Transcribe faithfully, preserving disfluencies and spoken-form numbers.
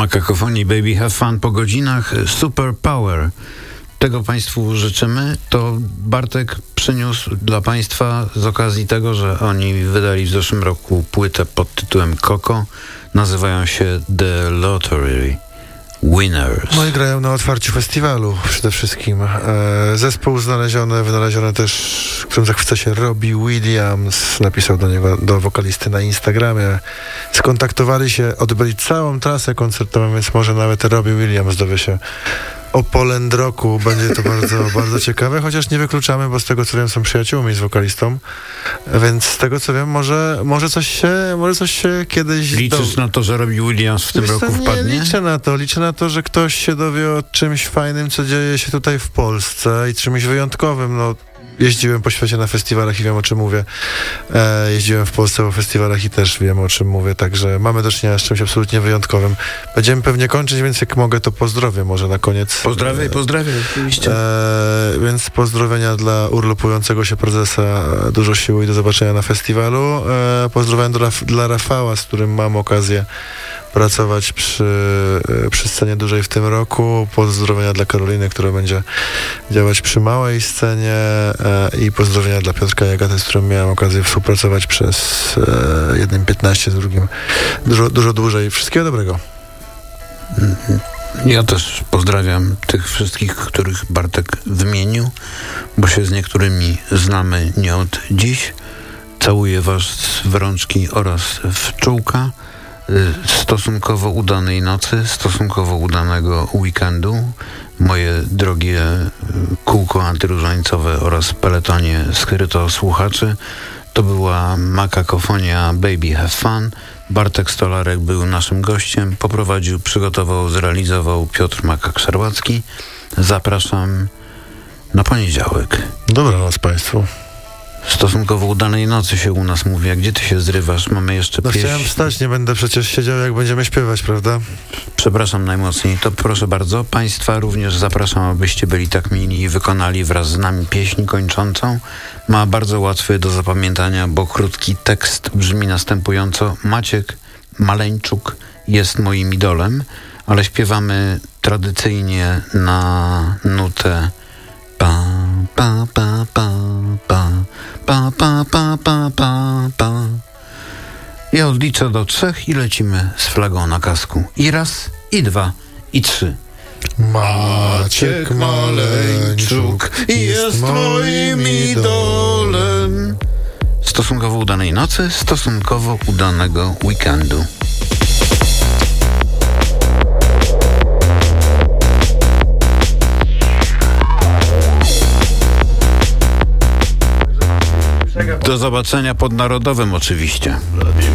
ramach kakofonii Baby Have Fun po godzinach Super Power. Tego Państwu życzymy. To Bartek przyniósł dla Państwa z okazji tego, że oni wydali w zeszłym roku płytę pod tytułem Coco. Nazywają się The Lottery Winners. No i grają na otwarciu festiwalu przede wszystkim. E, zespół znaleziony, wynaleziony też, którym zachwyca się Robbie Williams, napisał do niego, do wokalisty na Instagramie. Skontaktowali się, odbyli całą trasę koncertową, więc może nawet Robbie Williams dowie się o Poland Rocku. Będzie to bardzo, bardzo ciekawe, chociaż nie wykluczamy, bo z tego co wiem są przyjaciółmi z wokalistą, więc z tego co wiem może, może coś się może coś się kiedyś... Liczysz do... na to, że Robbie Williams w tym Wiesz, roku nie, wpadnie? Liczę na to, liczę na to, że ktoś się dowie o czymś fajnym, co dzieje się tutaj w Polsce i czymś wyjątkowym. No, jeździłem po świecie na festiwalach i wiem, o czym mówię. E, jeździłem w Polsce po festiwalach i też wiem, o czym mówię, także mamy do czynienia z czymś absolutnie wyjątkowym. Będziemy pewnie kończyć, więc jak mogę, to pozdrowię może na koniec. Pozdrawiaj, pozdrawiaj, oczywiście. E, więc pozdrowienia dla urlopującego się prezesa, dużo siły i do zobaczenia na festiwalu. E, pozdrowienia dla, dla Rafała, z którym mam okazję pracować przy, przy scenie dużej w tym roku. Pozdrowienia dla Karoliny, która będzie działać przy małej scenie e, i pozdrowienia dla Piotrka i Agaty, z którym miałem okazję współpracować przez e, jednym piętnaście, z drugim dużo, dużo dłużej. Wszystkiego dobrego. Ja też pozdrawiam tych wszystkich, których Bartek wymienił, bo się z niektórymi znamy nie od dziś. Całuję was w rączki oraz w czułka. Stosunkowo udanej nocy, stosunkowo udanego weekendu. Moje drogie kółko antyróżańcowe oraz peletonie skryto słuchaczy. To była makakofonia Baby Have Fun. Bartek Stolarek był naszym gościem. Poprowadził, przygotował, zrealizował Piotr Makak-Szerłacki. Zapraszam na poniedziałek. Dobranoc Państwu. Stosunkowo udanej nocy się u nas mówi. A gdzie ty się zrywasz? Mamy jeszcze No pieśń. chciałem wstać, nie będę przecież siedział, jak będziemy śpiewać, prawda? Przepraszam najmocniej. To proszę bardzo, Państwa również zapraszam, abyście byli tak mili i wykonali wraz z nami pieśń kończącą. Ma bardzo łatwy do zapamiętania, bo krótki tekst brzmi następująco. Maciek Maleńczuk jest moim idolem, ale śpiewamy tradycyjnie na nutę pa, pa, pa, pa, pa, pa, pa, pa, pa, pa, pa. Ja odliczę do trzech i lecimy z flagą na kasku. I raz, i dwa, i trzy. Maciek Maleńczuk jest moim idolem. Stosunkowo udanej nocy, stosunkowo udanego weekendu. Do zobaczenia pod Narodowym oczywiście.